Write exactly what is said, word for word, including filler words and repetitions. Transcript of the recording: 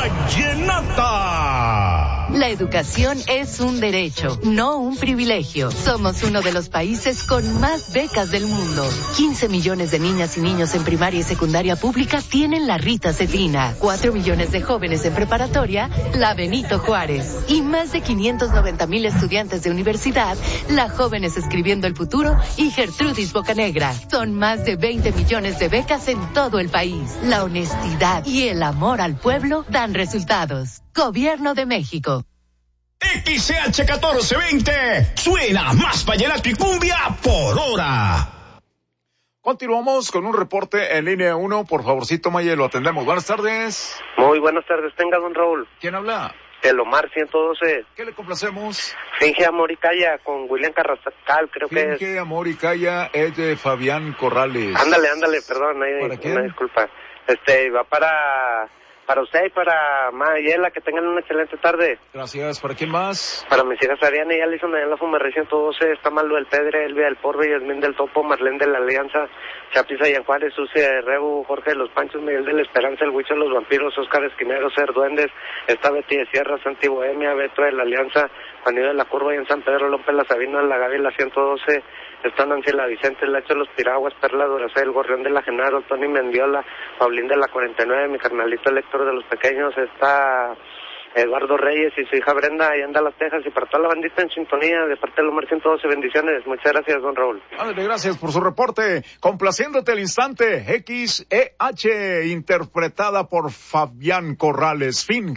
Vallenata. La educación es un derecho, no un privilegio. Somos uno de los países con más becas del mundo. quince millones de niñas y niños en primaria y secundaria pública tienen la Rita Cetina. cuatro millones de jóvenes en preparatoria, la Benito Juárez. Y más de quinientos noventa mil estudiantes de universidad, la Jóvenes Escribiendo el Futuro y Gertrudis Bocanegra. Son más de veinte millones de becas en todo el país. La honestidad y el amor al pueblo dan resultados. Gobierno de México. X C H catorce veinte suena más vallenato y cumbia por hora. Continuamos con un reporte en línea uno. Por favorcito, Maye, lo atendemos. Buenas tardes. Muy buenas tardes. Tenga, don Raúl. ¿Quién habla? El Omar ciento doce. ¿Qué le complacemos? Finge amor y calla con William Carrascal, creo Finge, que es. Finge amor y calla es de Fabián Corrales. Ándale, ándale, perdón, ahí, ¿Para quién? una disculpa. Este, va para... Para usted y para Mayela, que tengan una excelente tarde. Gracias. ¿Para quién más? Para mis hijas Ariana y Alison, allá en la Fumerre ciento doce, está Malo del Pedre, Elvia del Porbe, Yasmín del Topo, Marlene de la Alianza, Chapis Allan Juárez, Sucia de Rebu, Jorge de los Panchos, Miguel de la Esperanza, El Huicho de los Vampiros, Óscar Esquinero, Ser Duendes, está Betty de Sierra, Santi Bohemia, Beto de la Alianza, Juanillo de la Curva y en San Pedro, López La Sabina, La Gaby, la ciento doce, está Nancy La Vicente, Lacho de los Piraguas, Perla Duracel, Gorrión de la Genaro, Tony Mendiola, Paulín de la cuarenta y nueve, mi carnalito Héctor de los Pequeños, está Eduardo Reyes y su hija Brenda, ahí anda Las Tejas, y para toda la bandita en sintonía, de parte de Omar ciento doce, bendiciones. Muchas gracias, don Raúl. Ándale, gracias por su reporte. Complaciéndote el instante, X E H, interpretada por Fabián Corrales. Fin.